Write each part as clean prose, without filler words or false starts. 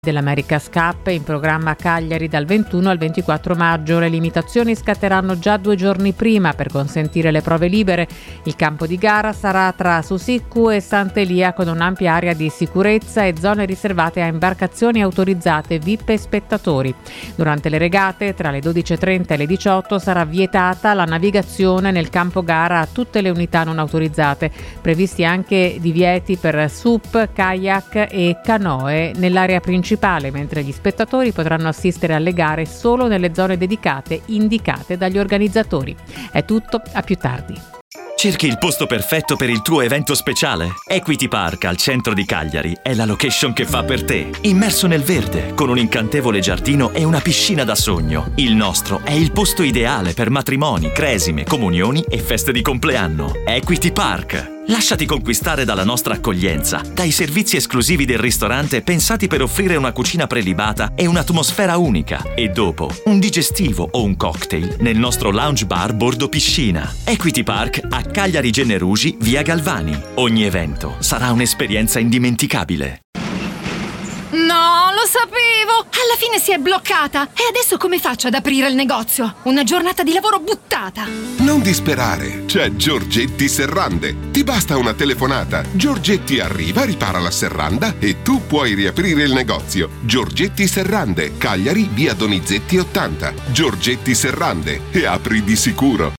dell'America's Cup in programma a Cagliari dal 21 al 24 maggio. Le limitazioni scatteranno già 2 giorni prima per consentire le prove libere. Il campo di gara sarà tra Susiccu e Sant'Elia con un'ampia area di sicurezza e zone riservate a imbarcazioni autorizzate, VIP e spettatori. Durante le regate tra le 12:30 e le 18 sarà vietata la navigazione nel campo gara a tutte le unità non autorizzate. Previsti anche divieti per SUP, kayak e canoe nell'area principale, mentre gli spettatori potranno assistere alle gare solo nelle zone dedicate indicate dagli organizzatori. È tutto, a più tardi. Cerchi il posto perfetto per il tuo evento speciale? Equity Park al centro di Cagliari è la location che fa per te. Immerso nel verde, con un incantevole giardino e una piscina da sogno. Il nostro è il posto ideale per matrimoni, cresime, comunioni e feste di compleanno. Equity Park. Lasciati conquistare dalla nostra accoglienza, dai servizi esclusivi del ristorante pensati per offrire una cucina prelibata e un'atmosfera unica. E dopo, un digestivo o un cocktail nel nostro lounge bar bordo piscina. Equity Park a Cagliari Generugi, via Galvani. Ogni evento sarà un'esperienza indimenticabile. No, lo sapevo! Alla fine si è bloccata! E adesso come faccio ad aprire il negozio? Una giornata di lavoro buttata! Non disperare, c'è Giorgetti Serrande. Ti basta una telefonata. Giorgetti arriva, ripara la serranda e tu puoi riaprire il negozio. Giorgetti Serrande, Cagliari, via Donizetti 80. Giorgetti Serrande, e apri di sicuro.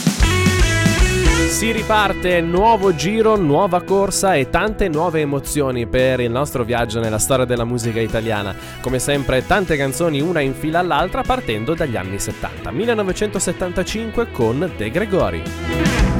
Si riparte, nuovo giro, nuova corsa e tante nuove emozioni per il nostro viaggio nella storia della musica italiana. Come sempre, tante canzoni una in fila all'altra partendo dagli anni 70. 1975 con De Gregori.